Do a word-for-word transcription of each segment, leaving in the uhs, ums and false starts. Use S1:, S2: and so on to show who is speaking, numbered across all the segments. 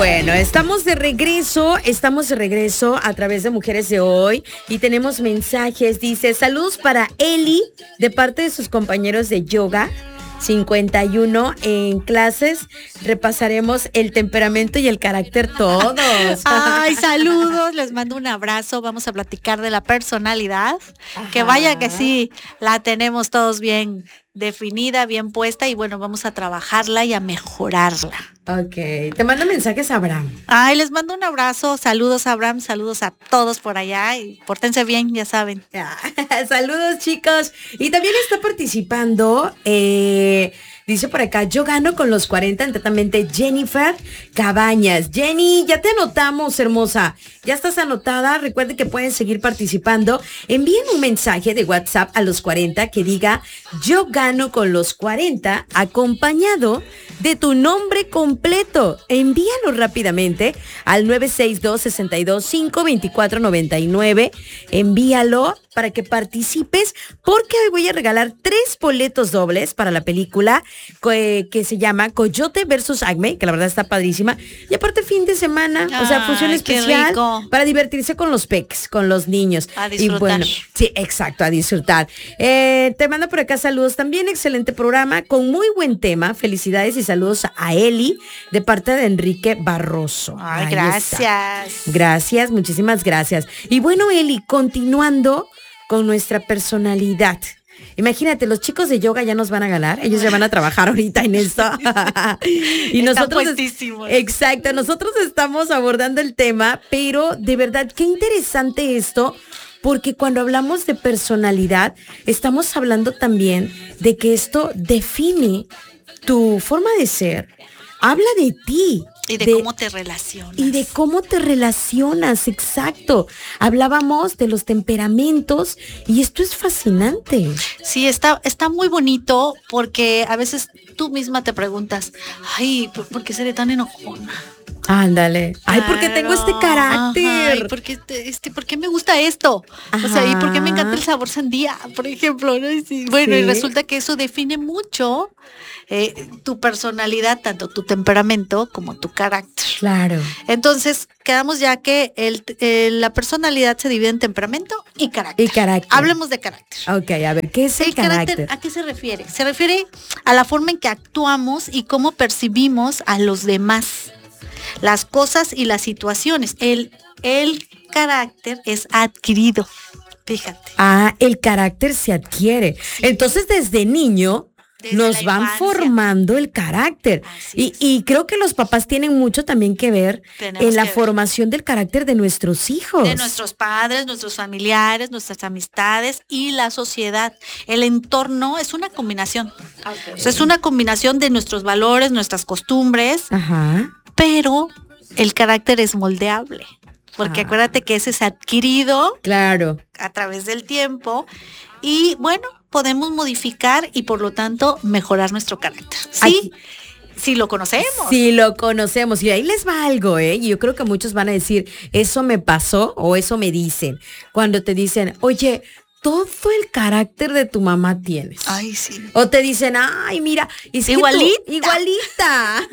S1: Bueno, estamos de regreso, estamos de regreso a través de Mujeres de Hoy y tenemos mensajes. Dice, saludos para Eli de parte de sus compañeros de yoga. cincuenta y uno en clases repasaremos el temperamento y el carácter todos.
S2: Ay, saludos, les mando un abrazo. Vamos a platicar de la personalidad. Ajá. Que vaya que sí, la tenemos todos bien definida, bien puesta y bueno, vamos a trabajarla y a mejorarla.
S1: Ok, te mando mensajes a Abraham.
S2: Ay, les mando un abrazo, saludos a Abraham, saludos a todos por allá y pórtense bien, ya saben.
S1: Saludos chicos. Y también está participando, eh, dice por acá, yo gano con los cuarenta, atentamente Jennifer Cabañas. Jenny, ya te anotamos, hermosa. Ya estás anotada. Recuerden que pueden seguir participando. Envíen un mensaje de WhatsApp a los cuarenta que diga, yo gano con los cuarenta, acompañado de tu nombre completo. Envíalo rápidamente al nueve seis dos, seis dos cinco, dos cuatro nueve nueve. Envíalo para que participes, porque hoy voy a regalar tres boletos dobles para la película que, que se llama Coyote versus Acme, que la verdad está padrísima. Y aparte fin de semana, Ay, o sea, función especial para divertirse con los peques, con los niños.
S2: A disfrutar.
S1: Y bueno, sí, exacto, a disfrutar. Eh, te mando por acá saludos. También excelente programa, con muy buen tema. Felicidades y saludos a Eli, de parte de Enrique Barroso.
S2: Ay, Ahí gracias.
S1: Está. Gracias, muchísimas gracias. Y bueno, Eli, continuando con nuestra personalidad. Imagínate, los chicos de yoga ya nos van a ganar, ellos ya van a trabajar ahorita en esto. Y
S2: Está
S1: nosotros,
S2: puestísimo.
S1: Exacto, nosotros estamos abordando el tema, pero de verdad, qué interesante esto, porque cuando hablamos de personalidad, estamos hablando también de que esto define tu forma de ser, habla de ti.
S2: Y de, de cómo te relacionas.
S1: Y de cómo te relacionas, exacto. Hablábamos de los temperamentos y esto es fascinante.
S2: Sí, está, está muy bonito porque a veces tú misma te preguntas, ay, ¿por, ¿por qué seré tan enojona?
S1: Ándale. Ay,
S2: claro,
S1: porque tengo este carácter.
S2: Ay, porque este, ¿por qué me gusta esto? Ajá. O sea, ¿y por qué me encanta el sabor sandía, por ejemplo? ¿No? Sí, bueno, sí. Y resulta que eso define mucho eh, tu personalidad, tanto tu temperamento como tu carácter.
S1: Claro.
S2: Entonces, quedamos ya que el, el, la personalidad se divide en temperamento y carácter.
S1: Y carácter.
S2: Hablemos de carácter.
S1: Ok, a ver, ¿qué es el, el carácter? carácter?
S2: ¿A qué se refiere? Se refiere a la forma en que actuamos y cómo percibimos a los demás, las cosas y las situaciones. El, el carácter es adquirido, fíjate.
S1: Ah, el carácter se adquiere. Sí. Entonces, desde niño desde nos van infancia. formando el carácter. Y, y creo que los papás tienen mucho también que ver Tenemos en la formación ver. del carácter de nuestros hijos.
S2: De nuestros padres, nuestros familiares, nuestras amistades y la sociedad. El entorno es una combinación. Okay. O sea, es una combinación de nuestros valores, nuestras costumbres.
S1: Ajá.
S2: Pero el carácter es moldeable, porque ah. acuérdate que ese es adquirido,
S1: claro,
S2: a través del tiempo y bueno, podemos modificar y por lo tanto mejorar nuestro carácter. Sí, si lo conocemos.
S1: Sí, lo conocemos. Y ahí les va algo, ¿eh? Y yo creo que muchos van a decir, eso me pasó o eso me dicen. Cuando te dicen, oye, todo el carácter de tu mamá tienes.
S2: Ay, sí.
S1: O te dicen, ay, mira, es
S2: igualita.
S1: Que tú, igualita.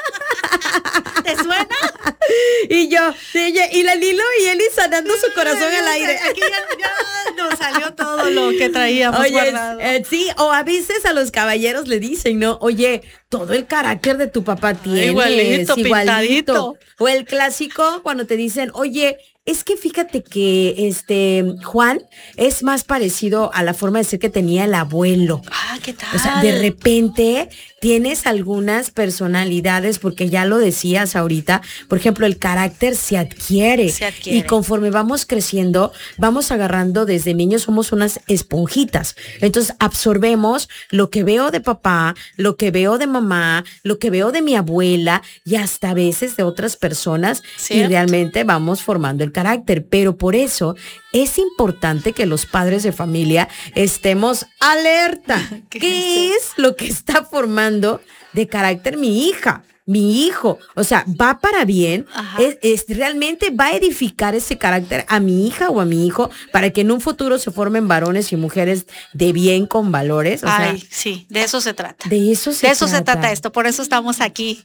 S2: ¿Te suena?
S1: Y yo, y la Lilo y Eli sanando su corazón al aire.
S2: Aquí ya, ya nos salió todo lo que traíamos
S1: Oye,
S2: guardado.
S1: Eh, sí, o a veces a los caballeros le dicen, ¿no? Oye, todo el carácter de tu papá tienes.
S2: Igualito,
S1: igualito.
S2: Pintadito.
S1: O el clásico cuando te dicen, oye, es que fíjate que este Juan es más parecido a la forma de ser que tenía el abuelo.
S2: Ah, ¿qué tal?
S1: O sea, de repente tienes algunas personalidades, porque ya lo decías ahorita, por ejemplo, el carácter se adquiere.
S2: Se adquiere.
S1: Y conforme vamos creciendo, vamos agarrando, desde niños somos unas esponjitas. Entonces absorbemos lo que veo de papá, lo que veo de mamá, lo que veo de mi abuela y hasta a veces de otras personas. ¿Cierto? Y realmente vamos formando el carácter. Pero por eso es importante que los padres de familia estemos alerta. ¿Qué, ¿Qué es lo que está formando de carácter mi hija, mi hijo? O sea, ¿va para bien? Es, es, ¿Realmente va a edificar ese carácter a mi hija o a mi hijo para que en un futuro se formen varones y mujeres de bien con valores? O
S2: Ay,
S1: sea,
S2: sí, de eso se trata.
S1: De eso se
S2: de eso
S1: trata.
S2: se trata esto, por eso estamos aquí.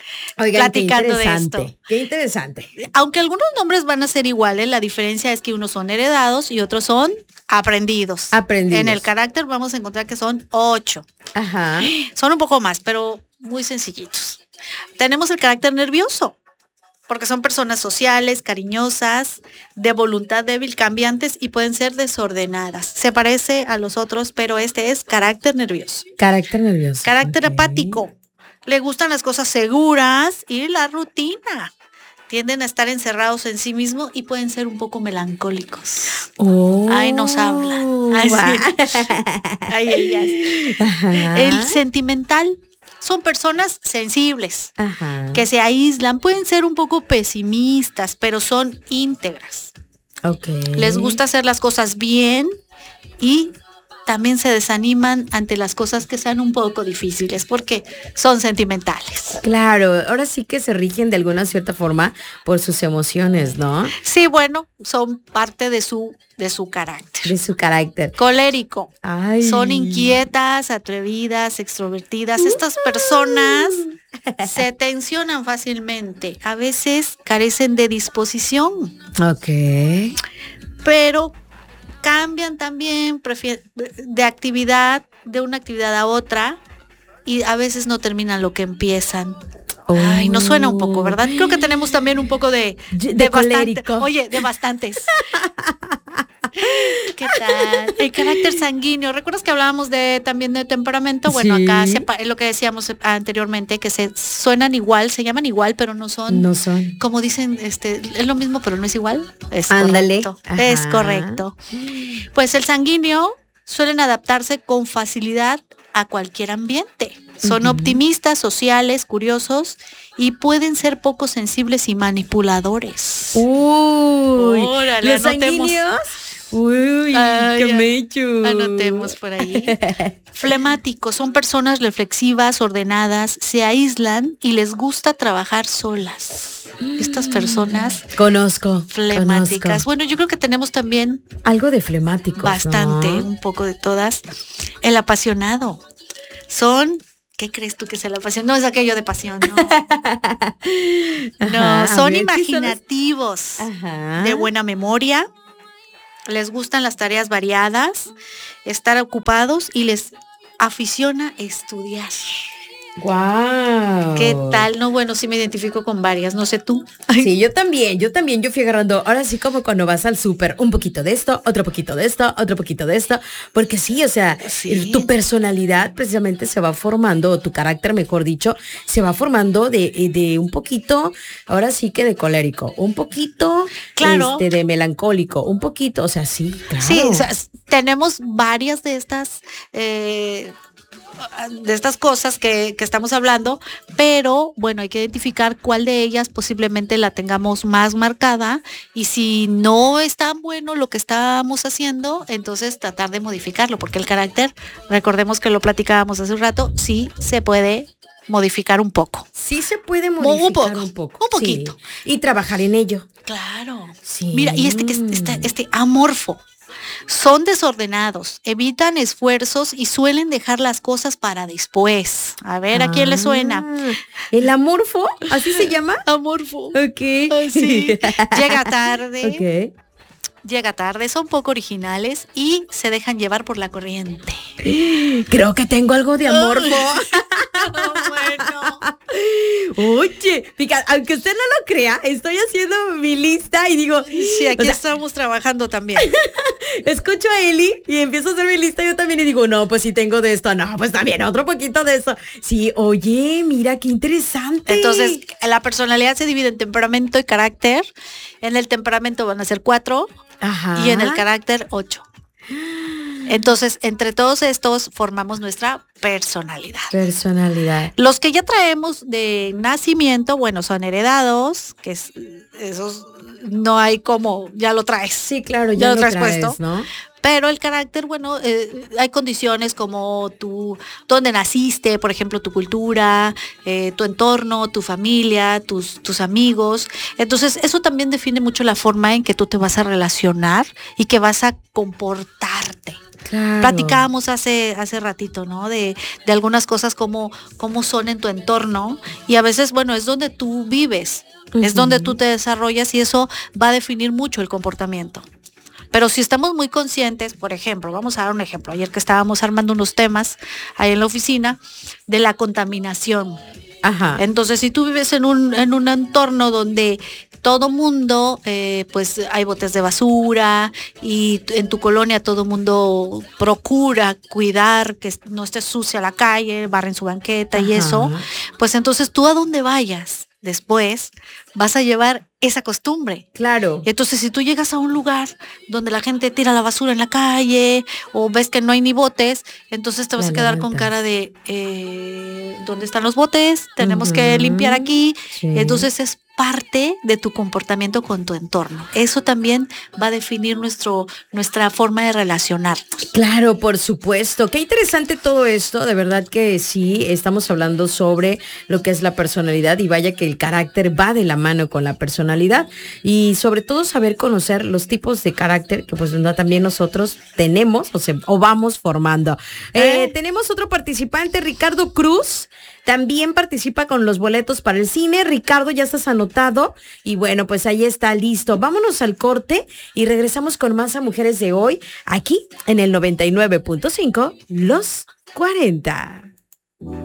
S1: Oigan,
S2: platicando
S1: qué
S2: de
S1: interesante,
S2: esto.
S1: qué interesante.
S2: Aunque algunos nombres van a ser iguales, la diferencia es que unos son heredados y otros son aprendidos.
S1: Aprendidos.
S2: En el carácter vamos a encontrar que son ocho.
S1: Ajá.
S2: Son un poco más, pero muy sencillitos. Tenemos el carácter nervioso, porque son personas sociales, cariñosas, de voluntad débil, cambiantes y pueden ser desordenadas. Se parece a los otros, pero este es carácter nervioso.
S1: Carácter nervioso.
S2: Carácter
S1: Ok.
S2: apático. Le gustan las cosas seguras y la rutina. Tienden a estar encerrados en sí mismos y pueden ser un poco melancólicos.
S1: Oh,
S2: Ahí nos hablan. Ay, sí. Ay, ay, ay.
S1: Ajá.
S2: El sentimental. Son personas sensibles,
S1: Ajá.
S2: que se aíslan, pueden ser un poco pesimistas, pero son íntegras.
S1: Ok.
S2: Les gusta hacer las cosas bien y también se desaniman ante las cosas que sean un poco difíciles porque son sentimentales.
S1: Claro, ahora sí que se rigen de alguna cierta forma por sus emociones, ¿no?
S2: Sí, bueno, son parte de su, de su carácter.
S1: De su carácter.
S2: Colérico.
S1: Ay.
S2: Son inquietas, atrevidas, extrovertidas. Estas personas se tensionan fácilmente. A veces carecen de disposición,
S1: Ok.
S2: pero cambian también prefier- de actividad, de una actividad a otra, y a veces no terminan lo que empiezan.
S1: Oh.
S2: Ay, nos suena un poco, ¿verdad? Creo que tenemos también un poco de,
S1: De
S2: de bastante.
S1: colérico.
S2: Oye, de bastantes. ¿Qué tal? El carácter sanguíneo. ¿Recuerdas que hablábamos de también de temperamento? Bueno,
S1: Sí.
S2: acá se, pa- es lo que decíamos anteriormente, que se suenan igual, se llaman igual, pero no son.
S1: No son.
S2: Como dicen, este, es lo mismo, pero no es igual. Es
S1: Ándale.
S2: correcto.
S1: Ajá.
S2: Es correcto. Pues el sanguíneo suelen adaptarse con facilidad a cualquier ambiente. Son
S1: Ujú.
S2: optimistas, sociales, curiosos y pueden ser poco sensibles y manipuladores.
S1: Uy.
S2: Órale,
S1: Los
S2: anotemos.
S1: sanguíneos. Uy,
S2: Ay,
S1: qué
S2: ya.
S1: mecho.
S2: Anotemos por ahí. Flemáticos, son personas reflexivas, ordenadas, se aíslan y les gusta trabajar solas. Estas personas
S1: Conozco.
S2: flemáticas.
S1: Conozco.
S2: Bueno, yo creo que tenemos también
S1: Algo de flemáticos,
S2: bastante,
S1: ¿no?
S2: un poco de todas. El apasionado. Son, ¿qué crees tú que es el apasionado? No es aquello de pasión, no. No,
S1: Ajá, a
S2: son
S1: ver, ¿qué son los-
S2: imaginativos,
S1: Ajá.
S2: de buena memoria. Les gustan las tareas variadas, estar ocupados y les aficiona estudiar.
S1: Guau.
S2: ¿Qué tal? No, bueno, sí me identifico con varias, no sé tú.
S1: Sí, yo también, yo también, yo fui agarrando, ahora sí como cuando vas al súper, un poquito de esto, otro poquito de esto, otro poquito de esto, porque sí, o sea,
S2: Sí.
S1: tu personalidad precisamente se va formando, o tu carácter, mejor dicho, se va formando de, de un poquito, ahora sí que de colérico, un poquito
S2: Claro.
S1: este, de melancólico, un poquito, o sea, sí, claro.
S2: Sí, o sea, s- tenemos varias de estas eh, de estas cosas que, que estamos hablando, pero bueno, hay que identificar cuál de ellas posiblemente la tengamos más marcada y si no es tan bueno lo que estamos haciendo, entonces tratar de modificarlo, porque el carácter, recordemos que lo platicábamos hace un rato, sí se puede modificar un poco.
S1: Sí se puede
S2: Un
S1: modificar
S2: poco,
S1: un poco.
S2: un poquito.
S1: Sí, y trabajar en ello.
S2: Claro.
S1: Sí.
S2: Mira, y este, este, este, este amorfo. Son desordenados, evitan esfuerzos y suelen dejar las cosas para después. A ver, ¿a quién le suena?
S1: Ah, ¿el amorfo? ¿Así se llama?
S2: Amorfo.
S1: Ok.
S2: Ay, sí. Llega tarde,
S1: Ok.
S2: llega tarde, son poco originales y se dejan llevar por la corriente.
S1: Creo que tengo algo de amorfo.
S2: Bueno.
S1: Oye, fíjate, aunque usted no lo crea, estoy haciendo mi lista y digo,
S2: Sí, aquí
S1: o sea,
S2: estamos trabajando también.
S1: escucho a Eli y empiezo a hacer mi lista yo también y digo, no, pues sí tengo de esto, no, pues también otro poquito de eso. Sí, oye, mira qué interesante.
S2: Entonces, la personalidad se divide en temperamento y carácter. En el temperamento van a ser cuatro
S1: Ajá.
S2: y en el carácter ocho. Entonces, entre todos estos formamos nuestra personalidad.
S1: Personalidad.
S2: Los que ya traemos de nacimiento, bueno, son heredados, que es, esos no hay como, ya lo traes.
S1: Sí, claro, ya,
S2: Ya lo
S1: lo
S2: traes
S1: traes,
S2: puesto.
S1: ¿no?
S2: Pero el carácter, bueno, eh, hay condiciones como tu, dónde naciste, por ejemplo, tu cultura, eh, tu entorno, tu familia, tus, tus amigos. Entonces, eso también define mucho la forma en que tú te vas a relacionar y que vas a comportarte.
S1: Claro.
S2: Platicábamos hace, hace ratito, ¿no? De, de algunas cosas como, como son en tu entorno y a veces, bueno, es donde tú vives, uh-huh. es donde tú te desarrollas y eso va a definir mucho el comportamiento. Pero si estamos muy conscientes, por ejemplo, vamos a dar un ejemplo, ayer que estábamos armando unos temas ahí en la oficina de la contaminación.
S1: Ajá.
S2: Entonces, si tú vives en un, en un entorno donde todo mundo, eh, pues hay botes de basura y en tu colonia todo mundo procura cuidar que no esté sucia la calle, barren su banqueta. Ajá. Y eso, pues entonces tú a donde vayas después vas a llevar esa costumbre.
S1: Claro.
S2: Entonces, si tú llegas a un lugar donde la gente tira la basura en la calle o ves que no hay ni botes, entonces te vas la a quedar levantas. Con cara de eh, ¿dónde están los botes? Tenemos uh-huh. que limpiar aquí. Sí. Entonces es parte de tu comportamiento con tu entorno. Eso también va a definir nuestro, nuestra forma de relacionarnos.
S1: Claro, por supuesto. Qué interesante todo esto. De verdad que sí, estamos hablando sobre lo que es la personalidad y vaya que el carácter va de la mano con la personalidad y sobre todo saber conocer los tipos de carácter que pues no, también nosotros tenemos o, se, o vamos formando. Eh, ¿Eh? Tenemos otro participante, Ricardo Cruz. También participa con los boletos para el cine. Ricardo, ya estás anotado. Y bueno, pues ahí está, listo. Vámonos al corte y regresamos con más a Mujeres de Hoy, aquí en el noventa y nueve punto cinco, Los cuarenta.